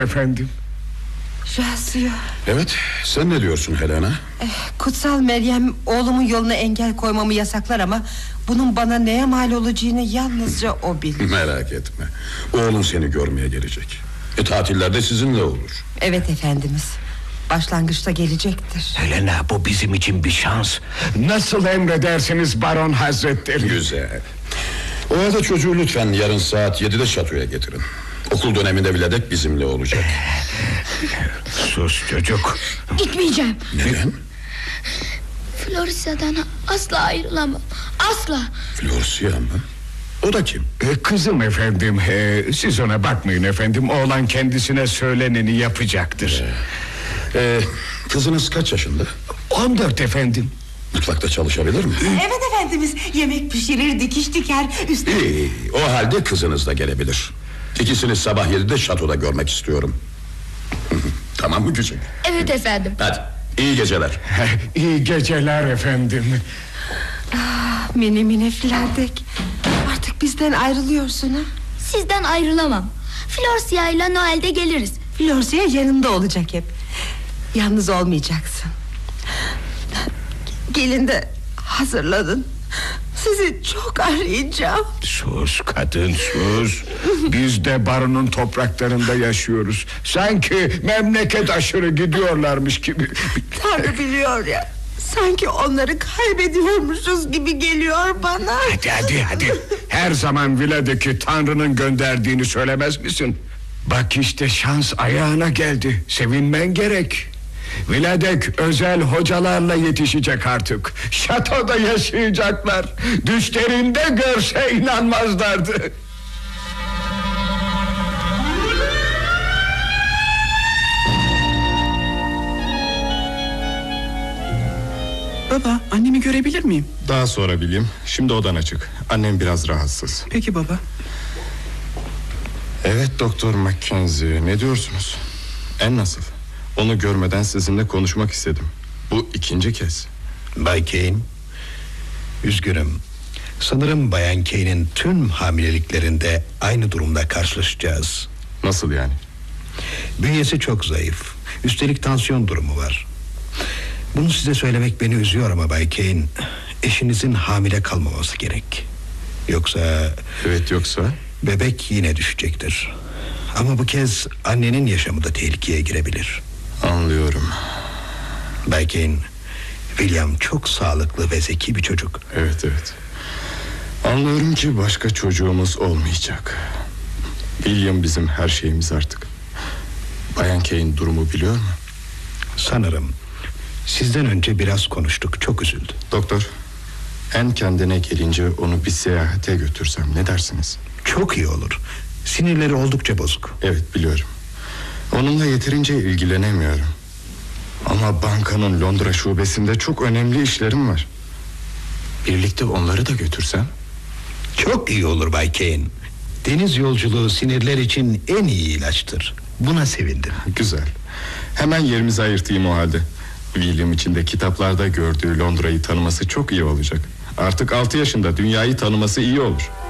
Efendim? Jasio. Evet, sen ne diyorsun Helena? Kutsal Meryem oğlumun yoluna engel koymamı yasaklar ama bunun bana neye mal olacağını yalnızca o bilir. Merak etme, oğlun seni görmeye gelecek. Tatillerde sizinle olur. Evet efendimiz, başlangıçta gelecektir. Helena, bu bizim için bir şans. Nasıl emredersiniz Baron Hazretleri? Güzel. O halde çocuğu lütfen yarın saat 7'de şatoya getirin. Okul döneminde Vladek bizimle olacak. Sus çocuk. Gitmeyeceğim. Neden? Florisa'dan asla ayrılamam. Asla. Florsia mı? O da kim? Kızım efendim. Siz ona bakmayın efendim. Oğlan kendisine söyleneni yapacaktır. Kızınız kaç yaşında? 14 efendim. Mutfakta çalışabilir mi? Evet efendimiz, yemek pişirir, dikiş diker. İyi, o halde kızınız da gelebilir. İkisini sabah 7'de şatoda görmek istiyorum. Tamam mı küçük? Evet efendim. Hadi, iyi geceler. İyi geceler efendim. Mini Vladek, artık bizden ayrılıyorsun ha? Sizden ayrılamam. Florsia ile Noel'de geliriz. Florsia yanında olacak hep. Yalnız olmayacaksın. Gelin de hazırlanın. Sizi çok arayacağım. Sus kadın, sus. Biz de baronun topraklarında yaşıyoruz. Sanki memleket aşırı gidiyorlarmış gibi. Tanrı biliyor ya, sanki onları kaybediyormuşuz gibi geliyor bana. Hadi. Her zaman Vladek'i Tanrı'nın gönderdiğini söylemez misin? Bak işte şans ayağına geldi. Sevinmen gerek. Vladek özel hocalarla yetişecek artık. Şatoda yaşayacaklar. Düşlerinde görse inanmazlardı. Baba, annemi görebilir miyim? Daha sonra bileyim. Şimdi odan açık. Annem biraz rahatsız. Peki baba. Evet Doktor Mackenzie, ne diyorsunuz? En nasıl? Onu görmeden sizinle konuşmak istedim. Bu ikinci kez. Bay Kane, üzgünüm. Sanırım Bayan Kane'in tüm hamileliklerinde aynı durumla karşılaşacağız. Nasıl yani? Bünyesi çok zayıf. Üstelik tansiyon durumu var. Bunu size söylemek beni üzüyor ama Bay Kane, eşinizin hamile kalmaması gerek. Yoksa... Evet, yoksa? Bebek yine düşecektir. Ama bu kez annenin yaşamı da tehlikeye girebilir. Anlıyorum. Bay Kane, William çok sağlıklı ve zeki bir çocuk. Evet. Anlıyorum ki başka çocuğumuz olmayacak. William bizim her şeyimiz artık. Bayan Kane durumu biliyor mu? Sanırım. Sizden önce biraz konuştuk, çok üzüldü. Doktor, en kendine gelince onu bir seyahate götürsem ne dersiniz? Çok iyi olur. Sinirleri oldukça bozuk. Evet, biliyorum. Onunla yeterince ilgilenemiyorum. Ama bankanın Londra şubesinde çok önemli işlerim var. Birlikte onları da götürsem? Çok iyi olur Bay Kane. Deniz yolculuğu sinirler için en iyi ilaçtır. Buna sevindim. Güzel. Hemen yerimizi ayırtayım o halde. William için de kitaplarda gördüğü Londra'yı tanıması çok iyi olacak. Artık 6 yaşında, dünyayı tanıması iyi olur.